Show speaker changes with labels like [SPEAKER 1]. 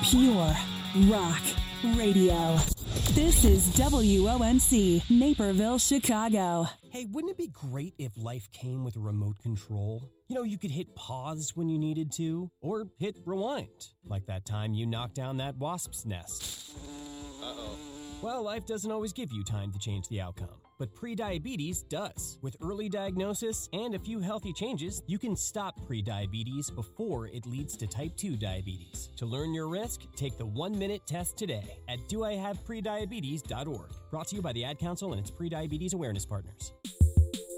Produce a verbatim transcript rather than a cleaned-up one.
[SPEAKER 1] Pure rock radio. This is W O N C, Naperville, Chicago.
[SPEAKER 2] Hey, wouldn't it be great if life came with a remote control? You know, you could hit pause when you needed to, or hit rewind, like that time you knocked down that wasp's nest. Uh-oh. Well, life doesn't always give you time to change the outcome, but prediabetes does. With early diagnosis and a few healthy changes, you can stop prediabetes before it leads to type two diabetes. To learn your risk, take the one-minute test today at do I have prediabetes dot org. Brought to you by the Ad Council and its prediabetes awareness partners.